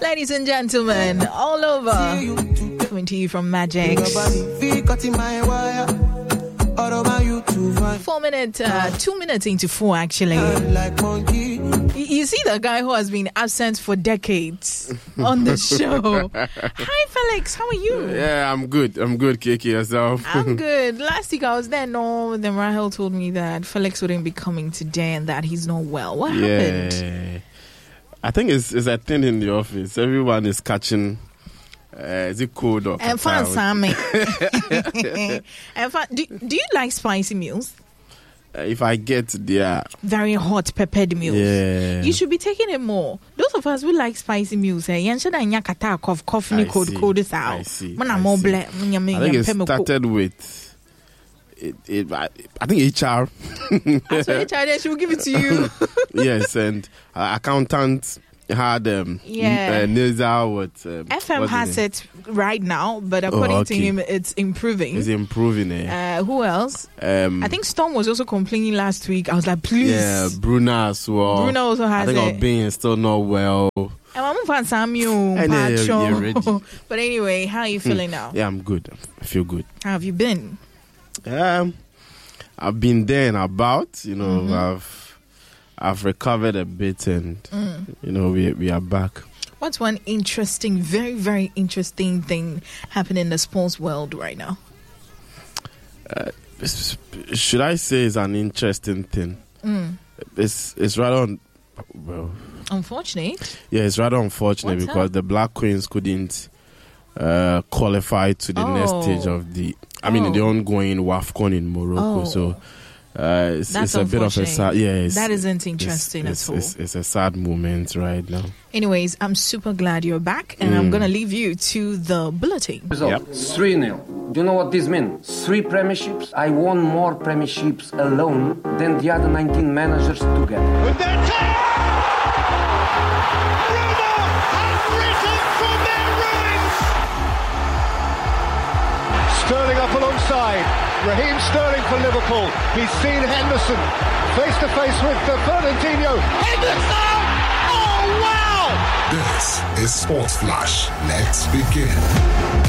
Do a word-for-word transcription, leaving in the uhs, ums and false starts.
Ladies and gentlemen, all over. Coming to you from Magic. Four minutes, uh, two minutes into four, actually. You see the guy who has been absent for decades on the show. Hi, Felix. How are you? Yeah, I'm good. I'm good, Kiki. Yourself? I'm good. Last week I was there. No, then Rahel told me that Felix wouldn't be coming today and that he's not well. What yeah. happened? I think it's, it's a thing in the office. Everyone is catching... Uh, is it cold or and fun, Sammy. And fun. Do, do you like spicy meals? Uh, if I get the very hot peppered meals, yeah, you should be taking it more. Those of us who like spicy meals, eh? You should have cough, cough, cough, cold, cold. I see. I think it started with. It, it, I, I think H R. So H R, she will give it to you. Yes, and uh, accountant. Had um, yeah. uh, nasal what um, F M has it? it right now, but according oh, okay. to him, it's improving. It's improving. Eh? Uh, who else? Um, I think Storm was also complaining last week. I was like, please. Yeah, Bruna as well. Bruna also has I think it. Obin is still not well. I'm fan Samuel, but anyway, how are you feeling hmm. now? Yeah, I'm good. I feel good. How have you been? Um, I've been there and about. You know, mm-hmm. I've. I've recovered a bit and, mm. you know, we we are back. What's one interesting, very, very interesting thing happening in the sports world right now? Uh, should I say it's an interesting thing? Mm. It's it's rather, well... Unfortunate? Yeah, it's rather unfortunate What's because up? the Black Queens couldn't uh, qualify to the oh. next stage of the... I oh. mean, the ongoing WAFCON in Morocco, oh. so... Uh, it's, That's it's a bit of a sad, yeah. That isn't interesting it's, at all. It's, it's a sad moment right now. Anyways, I'm super glad you're back, and mm. I'm gonna leave you to the bulletin. Result three nil. Do you know what this means? Three premierships. I won more premierships alone than the other nineteen managers together. With their team, Roma have risen from their ruins. Sterling up alongside. Raheem Sterling for Liverpool. He's seen Henderson face to face with uh, Fernandinho. Henderson! Oh, wow! This is Sports Flash. Let's begin.